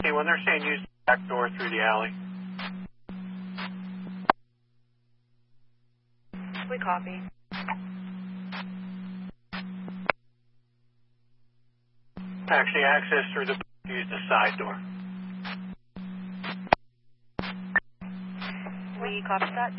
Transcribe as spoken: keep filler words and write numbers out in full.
Okay, when they're saying use the back door through the alley. We copy. Actually, access through the use the side door. We copy that.